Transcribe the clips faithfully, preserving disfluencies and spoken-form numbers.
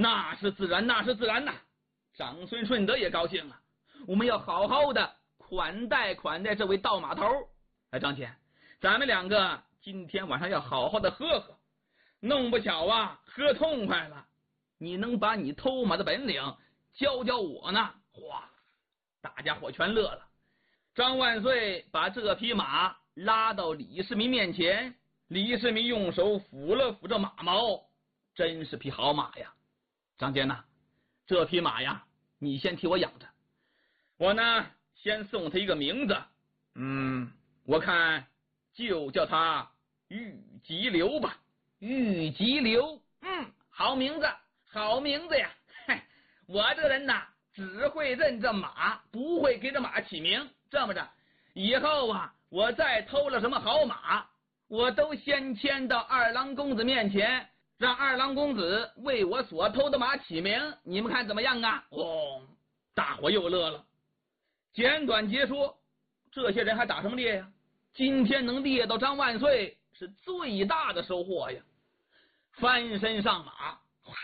那是自然，那是自然呐。长孙顺德也高兴了，我们要好好的款待款待这位盗马头。哎，张骞，咱们两个今天晚上要好好的喝喝，弄不巧啊，喝痛快了，你能把你偷马的本领教教我呢？哗，大家伙全乐了。张万岁把这匹马拉到李世民面前，李世民用手抚了抚着马毛，真是匹好马呀。张骞呐，这匹马呀，你先替我养着，我呢先送他一个名字，嗯，我看就叫他玉吉流吧。玉吉流，嗯，好名字，好名字呀。嘿，我这个人呐，只会认这马，不会给这马起名。这么着，以后啊，我再偷了什么好马，我都先牵到二郎公子面前，让二郎公子为我所偷的马起名，你们看怎么样啊？哦，大伙又乐了。简短截说，这些人还打什么猎呀？今天能猎到张万岁是最大的收获呀。翻身上马，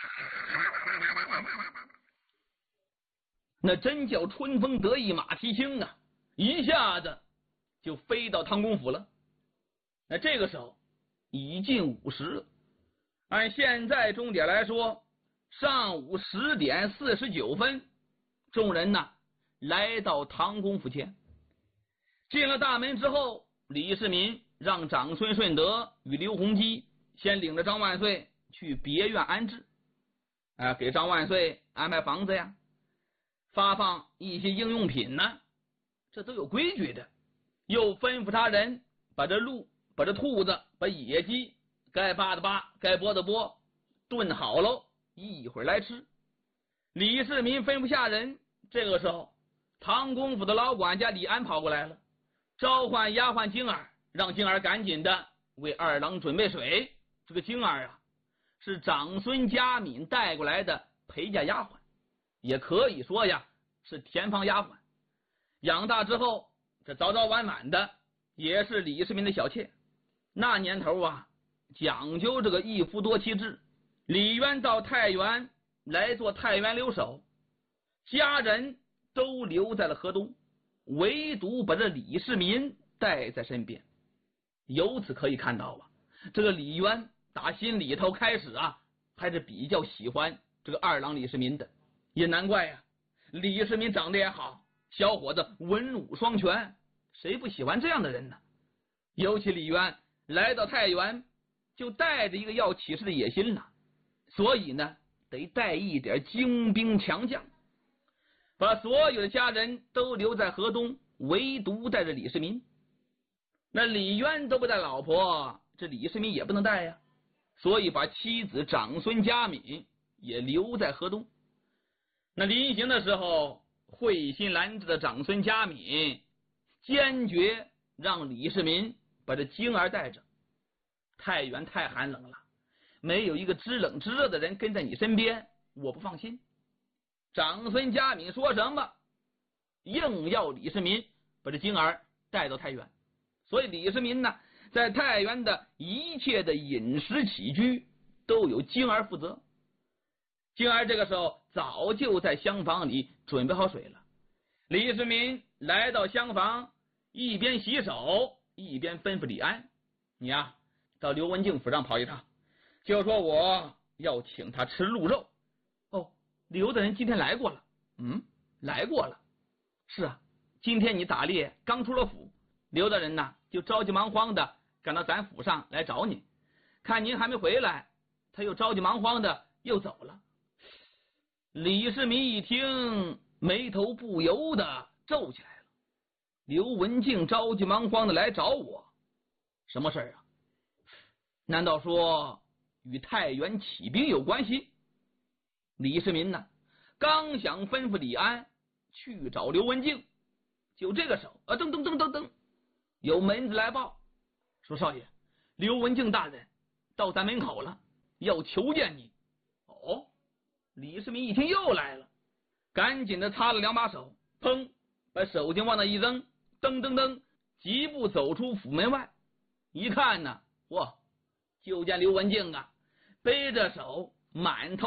那真叫春风得意马蹄轻啊，一下子就飞到汤公府了。那这个时候已近午时了，按现在钟点来说，上午十点四十九分，众人呢来到唐公府前。进了大门之后，李世民让长孙顺德与刘洪基先领着张万岁去别院安置，啊，给张万岁安排房子呀，发放一些应用品呢，这都有规矩的。又吩咐他人把这鹿、把这兔子、把野鸡该扒的扒，该剥的剥，炖好喽，一会儿来吃。李世民吩咐下人，这个时候唐公府的老管家李安跑过来了，召唤丫鬟晶儿，让晶儿赶紧的为二郎准备水。这个晶儿啊，是长孙嘉敏带过来的陪嫁丫鬟，也可以说呀是田房丫鬟。养大之后，这早早晚晚的也是李世民的小妾。那年头啊，讲究这个一夫多妻制，李渊到太原来做太原留守，家人都留在了河东，唯独把这李世民带在身边。由此可以看到啊，这个李渊打心里头开始啊，还是比较喜欢这个二郎李世民的。也难怪呀、啊，李世民长得也好，小伙子文武双全，谁不喜欢这样的人呢？尤其李渊来到太原，就带着一个要起事的野心了，所以呢，得带一点精兵强将，把所有的家人都留在河东，唯独带着李世民。那李渊都不带老婆，这李世民也不能带呀，所以把妻子长孙嘉敏也留在河东。那临行的时候，慧心兰志的长孙嘉敏坚决让李世民把这晶儿带着。太原太寒冷了，没有一个知冷知热的人跟在你身边，我不放心。长孙嘉敏说什么，硬要李世民把这晶儿带到太原。所以李世民呢，在太原的一切的饮食起居都有晶儿负责。晶儿这个时候早就在厢房里准备好水了。李世民来到厢房，一边洗手一边吩咐李安，你呀、啊、到刘文静府上跑一趟，就说我要请他吃鹿肉。哦，刘大人今天来过了。嗯，来过了。是啊，今天你打猎刚出了府，刘大人呢就着急忙慌的赶到咱府上来找你，看您还没回来，他又着急忙慌的又走了。李世民一听，眉头不由得皱起来了。刘文静着急忙慌的来找我，什么事儿啊？难道说与太原起兵有关系？李世民呢，刚想吩咐李安去找刘文静，就这个时候啊，噔噔噔噔噔，有门子来报，说少爷，刘文静大人到咱门口了，要求见你。哦，李世民一听又来了，赶紧的擦了两把手，砰，把手巾往那一扔，噔噔噔，疾步走出府门外。一看呢，哇，就见刘文静啊，背着手满头